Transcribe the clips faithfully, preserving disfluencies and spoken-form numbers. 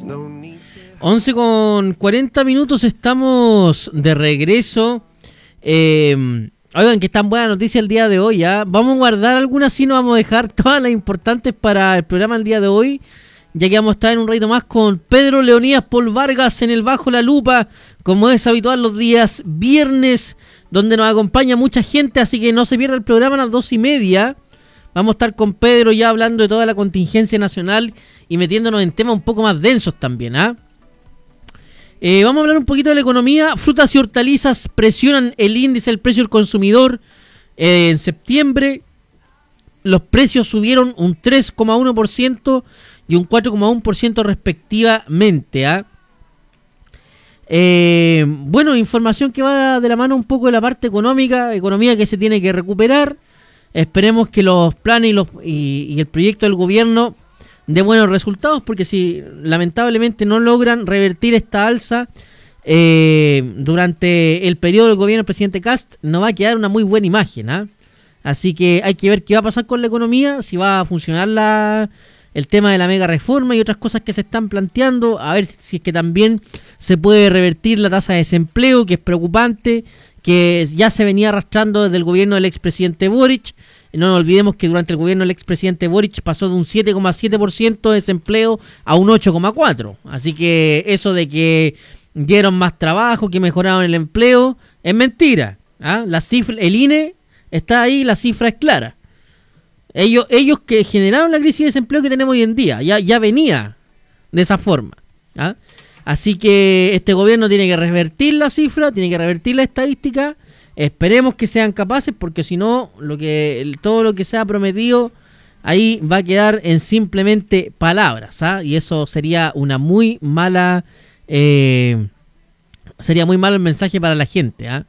once con cuarenta minutos, estamos de regreso. Eh, oigan, que tan buena noticia el día de hoy, ¿ya? Vamos a guardar algunas, sí, no vamos a dejar todas las importantes para el programa el día de hoy, ya que vamos a estar en un ratito más con Pedro Leonidas Paul Vargas en el Bajo la Lupa, como es habitual los días viernes, donde nos acompaña mucha gente, así que no se pierda el programa a las dos y media. Vamos a estar con Pedro ya hablando de toda la contingencia nacional y metiéndonos en temas un poco más densos también, ¿ah? Eh, vamos a hablar un poquito de la economía. Frutas y hortalizas presionan el índice del precio del consumidor. Eh, en septiembre los precios subieron un tres coma uno por ciento y un cuatro coma uno por ciento respectivamente, ¿ah? Eh, bueno, información que va de la mano un poco de la parte económica, economía que se tiene que recuperar. Esperemos que los planes y, los, y, y el proyecto del gobierno dé buenos resultados, porque si lamentablemente no logran revertir esta alza eh, durante el periodo del gobierno del presidente Kast, no va a quedar una muy buena imagen, ¿eh? Así que hay que ver qué va a pasar con la economía, si va a funcionar la, el tema de la mega reforma y otras cosas que se están planteando, a ver si es que también se puede revertir la tasa de desempleo, que es preocupante, que ya se venía arrastrando desde el gobierno del expresidente Boric. No nos olvidemos que durante el gobierno del expresidente Boric pasó de un siete coma siete por ciento de desempleo a un ocho coma cuatro por ciento. Así que eso de que dieron más trabajo, que mejoraron el empleo, es mentira, ¿ah? La cifra, el I N E está ahí, la cifra es clara. Ellos, ellos que generaron la crisis de desempleo que tenemos hoy en día, ya, ya venía de esa forma, ¿ah? Así que este gobierno tiene que revertir la cifra, tiene que revertir la estadística. Esperemos que sean capaces, porque si no, lo que todo lo que se ha prometido ahí va a quedar en simplemente palabras, ¿ah? Y eso sería una muy mala, eh, sería muy malo el mensaje para la gente, ¿ah?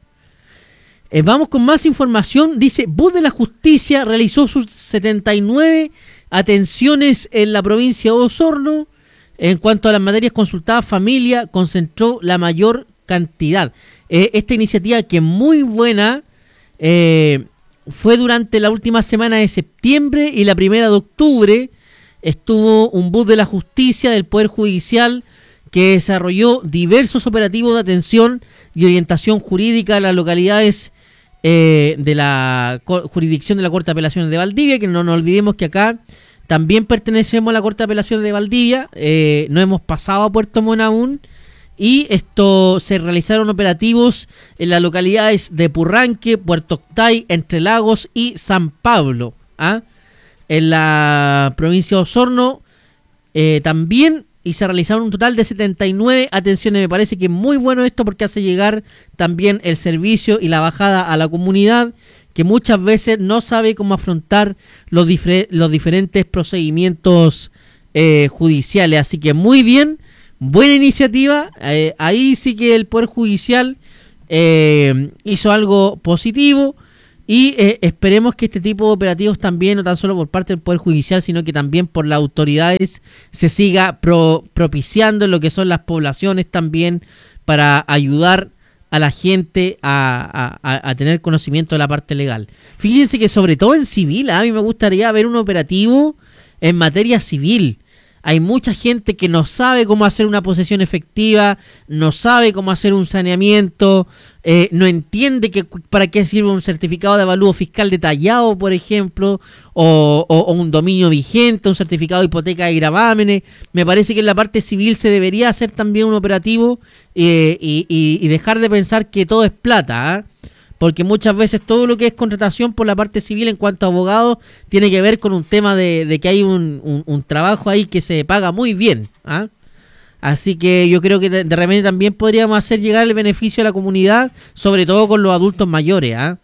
Eh, vamos con más información. Dice, Voz de la Justicia realizó sus setenta y nueve atenciones en la provincia de Osorno. En cuanto a las materias consultadas, familia concentró la mayor cantidad. Eh, esta iniciativa, que es muy buena, eh, fue durante la última semana de septiembre y la primera de octubre. Estuvo un bus de la justicia del Poder Judicial que desarrolló diversos operativos de atención y orientación jurídica a las localidades eh, de la co- jurisdicción de la Corte de Apelaciones de Valdivia, que no nos olvidemos que acá también pertenecemos a la Corte de Apelaciones de Valdivia. Eh, no hemos pasado a Puerto Montt aún. Y esto, se realizaron operativos en las localidades de Purranque, Puerto Octay, Entre Lagos y San Pablo, ¿ah? En la provincia de Osorno eh, también, y se realizaron un total de setenta y nueve atenciones. Me parece que es muy bueno esto, porque hace llegar también el servicio y la bajada a la comunidad, que muchas veces no sabe cómo afrontar los, difer- los diferentes procedimientos eh, judiciales. Así que muy bien, buena iniciativa. Eh, ahí sí que el Poder Judicial eh, hizo algo positivo, y eh, esperemos que este tipo de operativos también, no tan solo por parte del Poder Judicial, sino que también por las autoridades, se siga pro- propiciando en lo que son las poblaciones también, para ayudar a la gente a, a, a tener conocimiento de la parte legal. Fíjense que sobre todo en civil, a mí me gustaría ver un operativo en materia civil. Hay mucha gente que no sabe cómo hacer una posesión efectiva, no sabe cómo hacer un saneamiento, eh, no entiende que, para qué sirve un certificado de avalúo fiscal detallado, por ejemplo, o, o, o un dominio vigente, un certificado de hipoteca de gravámenes. Me parece que en la parte civil se debería hacer también un operativo eh, y, y, y dejar de pensar que todo es plata, ¿eh? Porque muchas veces todo lo que es contratación por la parte civil en cuanto a abogados tiene que ver con un tema de, de que hay un, un, un trabajo ahí que se paga muy bien, ¿ah? Así que yo creo que de, de repente también podríamos hacer llegar el beneficio a la comunidad, sobre todo con los adultos mayores, ¿ah?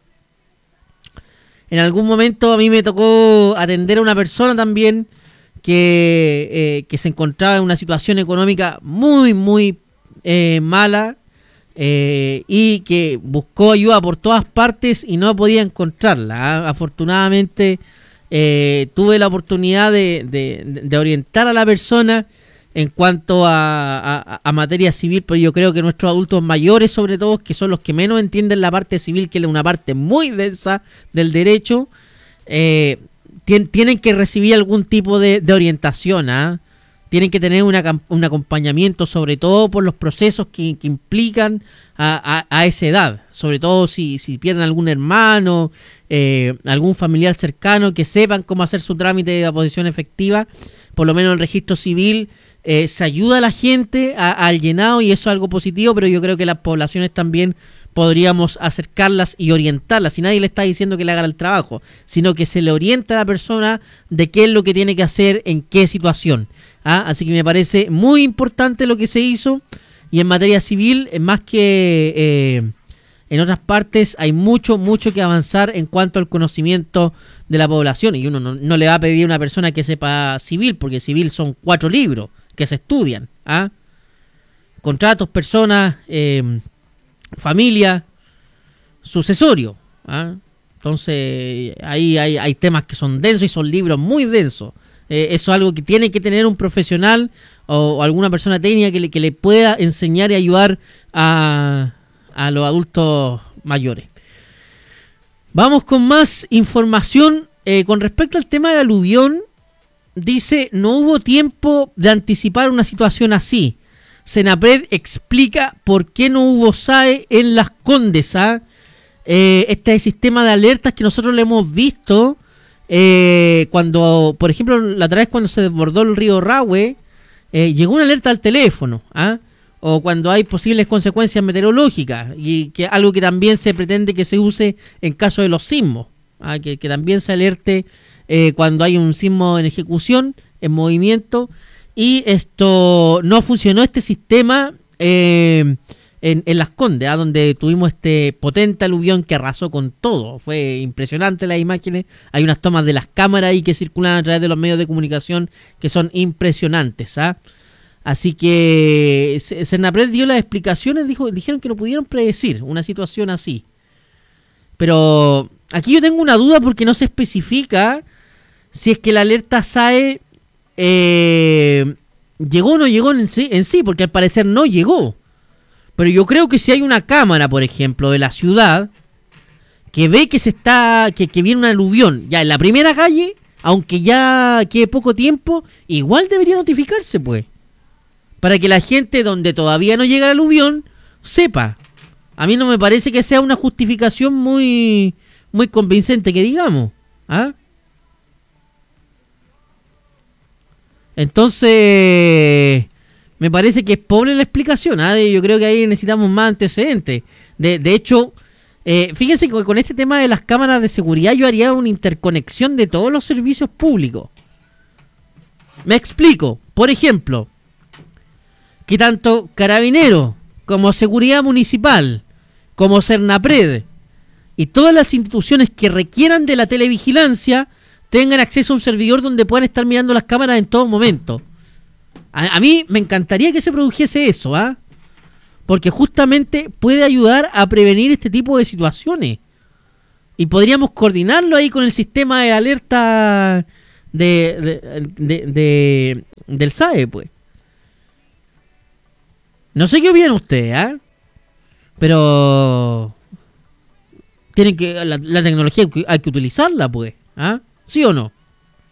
En algún momento a mí me tocó atender a una persona también que, eh, que se encontraba en una situación económica muy, muy eh, mala. Eh, y que buscó ayuda por todas partes y no podía encontrarla, ¿eh? Afortunadamente eh, tuve la oportunidad de, de, de orientar a la persona en cuanto a, a, a materia civil, pero yo creo que nuestros adultos mayores, sobre todo, que son los que menos entienden la parte civil, que es una parte muy densa del derecho, eh, tien, tienen que recibir algún tipo de, de orientación, ¿eh? tienen que tener una, un acompañamiento, sobre todo por los procesos que, que implican a, a, a esa edad, sobre todo si, si pierden algún hermano, eh, algún familiar cercano, que sepan cómo hacer su trámite de aposición efectiva. Por lo menos el registro civil eh, se ayuda a la gente a, al llenado, y eso es algo positivo, pero yo creo que las poblaciones también podríamos acercarlas y orientarlas. Si nadie le está diciendo que le haga el trabajo, sino que se le orienta a la persona de qué es lo que tiene que hacer en qué situación. ¿Ah? Así que me parece muy importante lo que se hizo, y en materia civil, más que eh, en otras partes, hay mucho, mucho que avanzar en cuanto al conocimiento de la población, y uno no, no le va a pedir a una persona que sepa civil, porque civil son cuatro libros que se estudian. ¿Ah? Contratos, personas, eh, familia, sucesorio. ¿Ah? Entonces ahí hay, hay temas que son densos, y son libros muy densos. Eh, eso es algo que tiene que tener un profesional o, o alguna persona técnica que le, que le pueda enseñar y ayudar a, a los adultos mayores. Vamos con más información. Eh, con respecto al tema del aluvión, dice: no hubo tiempo de anticipar una situación así. Senapred explica por qué no hubo S A E en Las Condes. ¿Ah? Eh, este sistema de alertas que nosotros le hemos visto eh, cuando, por ejemplo, la otra vez cuando se desbordó el río Rahue, eh, llegó una alerta al teléfono. ¿Ah? O cuando hay posibles consecuencias meteorológicas, y que algo que también se pretende que se use en caso de los sismos. ¿Ah? Que, que también se alerte eh, cuando hay un sismo en ejecución, en movimiento. Y esto no funcionó, este sistema eh, en, en Las Condes, ¿eh? Donde tuvimos este potente aluvión que arrasó con todo. Fue impresionante las imágenes. Hay unas tomas de las cámaras ahí que circulan a través de los medios de comunicación que son impresionantes. ¿Ah? Así que Senapred dio las explicaciones, dijo, dijeron que no pudieron predecir una situación así. Pero aquí yo tengo una duda, porque no se especifica si es que la alerta S A E Eh, llegó o no llegó en sí, en sí, porque al parecer no llegó. Pero yo creo que si hay una cámara, por ejemplo, de la ciudad, que ve que se está, que, que viene un aluvión ya en la primera calle, aunque ya quede poco tiempo, igual debería notificarse, pues, para que la gente donde todavía no llega el aluvión sepa. A mí no me parece que sea una justificación muy, muy convincente, que digamos. ¿Ah? Entonces, me parece que es pobre la explicación. ¿eh? Yo creo que ahí necesitamos más antecedentes. De, de hecho, eh, fíjense que con este tema de las cámaras de seguridad yo haría una interconexión de todos los servicios públicos. Me explico. Por ejemplo, que tanto Carabineros como Seguridad Municipal, como Senapred y todas las instituciones que requieran de la televigilancia tengan acceso a un servidor donde puedan estar mirando las cámaras en todo momento. A, a mí me encantaría que se produjese eso, ¿ah? ¿eh? Porque justamente puede ayudar a prevenir este tipo de situaciones. Y podríamos coordinarlo ahí con el sistema de alerta de, de, de, de del S A E, pues. No sé qué opinan ustedes, ¿ah? ¿eh? Pero tienen que la, la tecnología hay que utilizarla, pues, ¿ah? ¿eh? ¿Sí o no?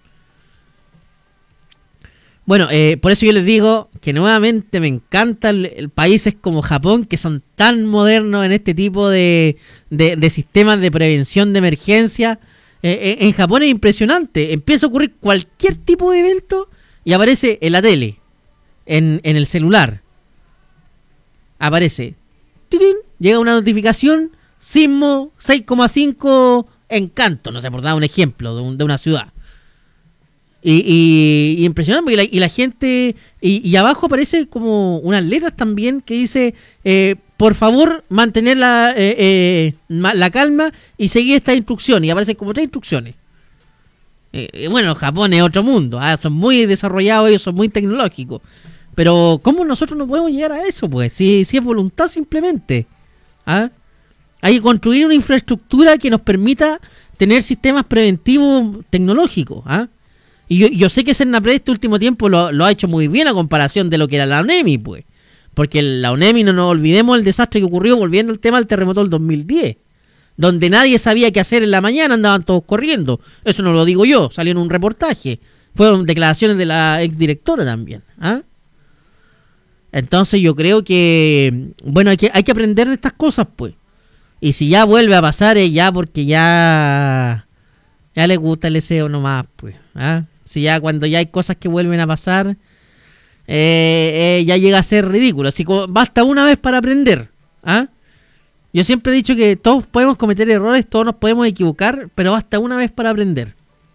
Bueno, eh, por eso yo les digo que nuevamente me encantan países como Japón, que son tan modernos en este tipo de, de, de sistemas de prevención de emergencia. Eh, en Japón es impresionante. Empieza a ocurrir cualquier tipo de evento y aparece en la tele, en, en el celular. Aparece. ¡Tirín! Llega una notificación, sismo seis coma cinco en Kanto, no sé, por dar un ejemplo de, un, de una ciudad. Y, y, y impresionante, y la, y la gente, y, y abajo aparece como unas letras también que dice, eh, por favor, mantener la, eh, eh, la calma y seguir esta instrucción, y aparecen como tres instrucciones. Eh, bueno, Japón es otro mundo, ¿eh? Son muy desarrollados, ellos son muy tecnológicos. Pero ¿cómo nosotros no podemos llegar a eso, pues? Si, si es voluntad simplemente. ¿Ah? Hay que construir una infraestructura que nos permita tener sistemas preventivos tecnológicos. ¿Ah? Y yo, yo sé que Senapred este último tiempo lo, lo ha hecho muy bien a comparación de lo que era la ONEMI, pues. Porque la ONEMI, no nos olvidemos el desastre que ocurrió, volviendo al tema del terremoto del dos mil diez. Donde nadie sabía qué hacer en la mañana, andaban todos corriendo. Eso no lo digo yo, salió en un reportaje. Fueron declaraciones de la exdirectora también. ¿Ah? Entonces yo creo que, bueno, hay que, hay que aprender de estas cosas, pues. Y si ya vuelve a pasar, es ya porque ya, ya le gusta el deseo nomás, pues. ¿Ah? Si ya cuando ya hay cosas que vuelven a pasar, eh, eh, ya llega a ser ridículo. Así como basta una vez para aprender. ¿Ah? Yo siempre he dicho que todos podemos cometer errores, todos nos podemos equivocar, pero basta una vez para aprender.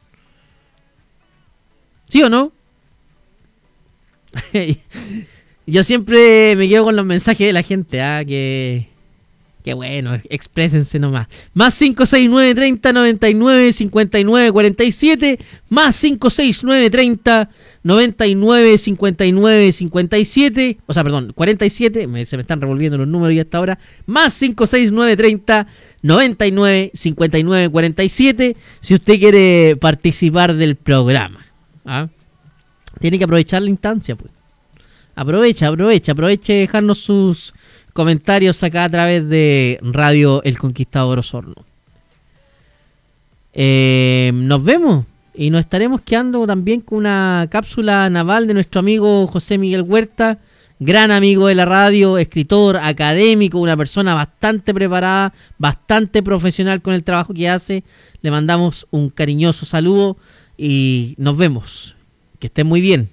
¿Sí o no? Yo siempre me quedo con los mensajes de la gente, ah, que, que bueno, exprésense nomás. Más cinco seis nueve treinta noventa y nueve cincuenta y nueve cuarenta y siete, más cinco seis nueve treinta noventa y nueve cincuenta y nueve cincuenta y siete, o sea, perdón, cuarenta y siete, me, se me están revolviendo los números ya hasta ahora, más cinco seis nueve treinta noventa y nueve cincuenta y nueve cuarenta y siete, si usted quiere participar del programa. ¿Ah? Tiene que aprovechar la instancia, pues. Aprovecha, aprovecha, aproveche dejarnos sus comentarios acá a través de Radio El Conquistador Osorno. Eh, nos vemos y nos estaremos quedando también con una cápsula naval de nuestro amigo José Miguel Huerta, gran amigo de la radio, escritor, académico, una persona bastante preparada, bastante profesional con el trabajo que hace. Le mandamos un cariñoso saludo y nos vemos. Que estén muy bien.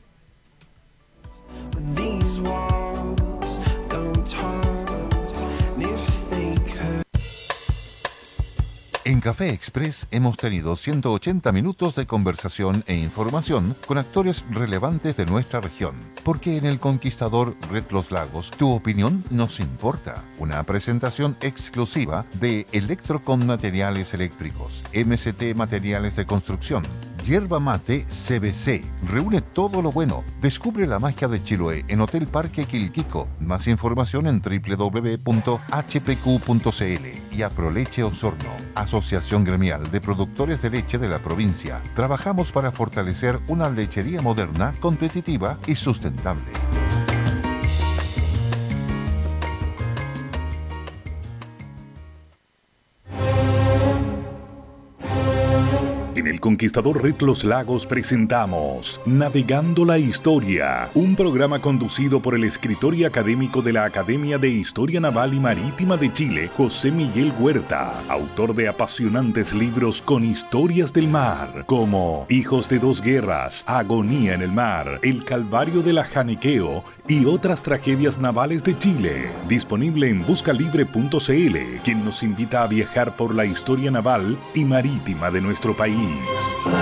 En Café Express hemos tenido ciento ochenta minutos de conversación e información con actores relevantes de nuestra región. Porque en El Conquistador Red Los Lagos, tu opinión nos importa. Una presentación exclusiva de Electrocom Materiales Eléctricos, M C T Materiales de Construcción, Yerba Mate C B C. Reúne todo lo bueno. Descubre la magia de Chiloé en Hotel Parque Quilquico. Más información en doble u doble u doble u punto h p q punto c l. Y Aproleche Osorno, Asociación Gremial de Productores de Leche de la provincia. Trabajamos para fortalecer una lechería moderna, competitiva y sustentable. En El Conquistador Red Los Lagos presentamos Navegando la Historia, un programa conducido por el escritor y académico de la Academia de Historia Naval y Marítima de Chile, José Miguel Huerta, autor de apasionantes libros con historias del mar, como Hijos de dos Guerras, Agonía en el Mar, El Calvario de la Janequeo y otras tragedias navales de Chile. Disponible en buscalibre punto c l, quien nos invita a viajar por la historia naval y marítima de nuestro país.